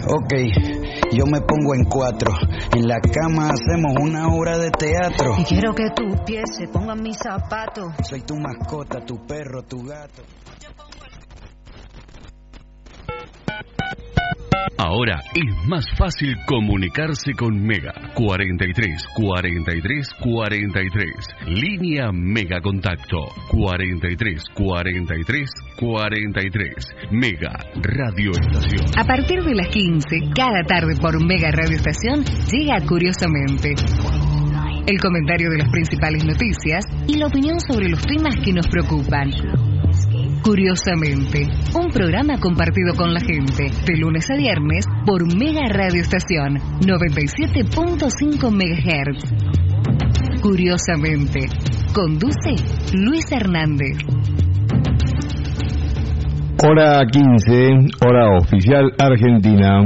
Ok, yo me pongo en 4. En la cama hacemos una obra de teatro. Y quiero que tus pies se pongan mis zapatos. Soy tu mascota, tu perro, tu gato. Ahora es más fácil comunicarse con Mega. 43 43 43. Línea Mega Contacto. 43 43 43. Mega Radio Estación. A partir de las 15, cada tarde por Mega Radio Estación, llega Curiosamente. El comentario de las principales noticias y la opinión sobre los temas que nos preocupan. Curiosamente, un programa compartido con la gente, de lunes a viernes por Mega Radio Estación 97.5 MHz. Curiosamente, conduce Luis Hernández. Hora 15, hora oficial Argentina.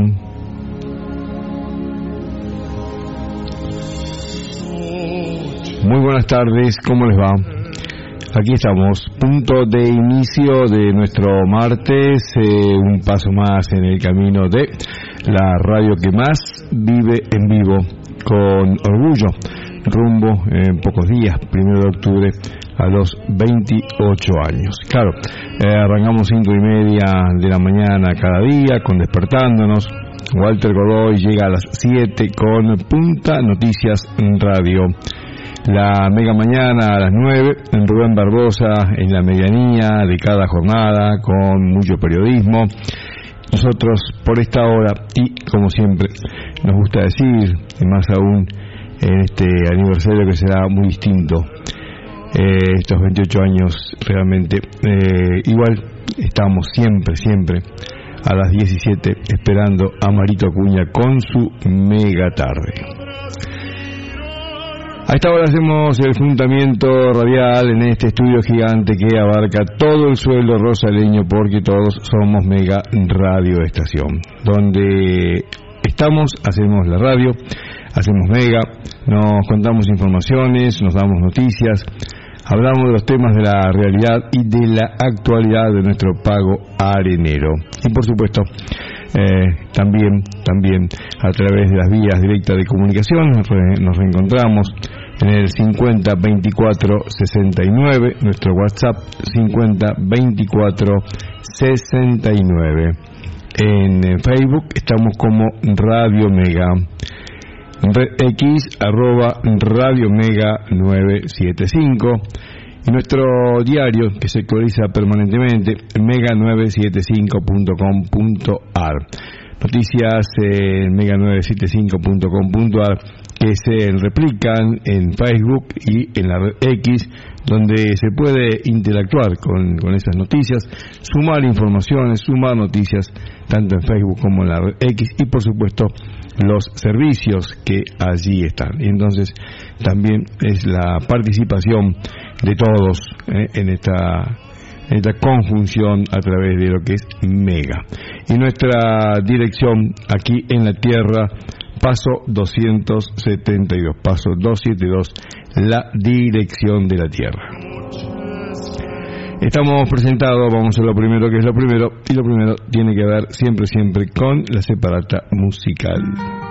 Muy buenas tardes, ¿cómo les va? Aquí estamos, punto de inicio de nuestro martes, un paso más en el camino de la radio que más vive en vivo, con orgullo, rumbo en pocos días, 1 de octubre, a los 28 años. Claro, arrancamos 5:30 de la mañana cada día, con Despertándonos. Walter Godoy llega a las 7 con Punta Noticias Radio. La Mega Mañana a las 9, en Rubén Barbosa en la medianía de cada jornada, con mucho periodismo. Nosotros por esta hora, y como siempre nos gusta decir, y más aún en este aniversario que será muy distinto, estos 28 años realmente, igual estamos siempre a las 17 esperando a Marito Acuña con su Mega Tarde. A esta hora hacemos el juntamiento radial en este estudio gigante que abarca todo el suelo rosaleño, porque todos somos Mega Radio Estación. Donde estamos, hacemos la radio, hacemos Mega, nos contamos informaciones, nos damos noticias, hablamos de los temas de la realidad y de la actualidad de nuestro pago arenero. Y por supuesto, también a través de las vías directas de comunicación nos reencontramos en el 50 24 69, nuestro WhatsApp 50 24 69. En Facebook estamos como Radio Mega, X @Radio Mega 975, y nuestro diario que se actualiza permanentemente, mega975.com.ar. Noticias en mega975.com.ar que se replican en Facebook y en la red X, donde se puede interactuar con esas noticias, sumar informaciones, sumar noticias, tanto en Facebook como en la red X, y por supuesto los servicios que allí están. Y entonces también es la participación de todos en esta conjunción a través de lo que es Mega. Y nuestra dirección aquí en la Tierra, paso 272, paso 272, la dirección de la Tierra. Estamos presentados, vamos a lo primero que es lo primero, y lo primero tiene que ver siempre con la separata musical.